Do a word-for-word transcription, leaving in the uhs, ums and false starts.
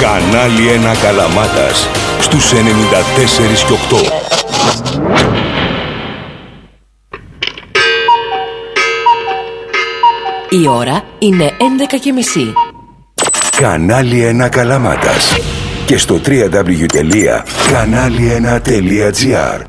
Κανάλι ένα Καλαμάτας στους ενενήντα τέσσερα και οκτώ. Η ώρα είναι έντεκα και μισή. Κανάλι ένα Καλαμάτας και στο double-u double-u double-u τελεία κανάλι ένα τελεία τζι άρ.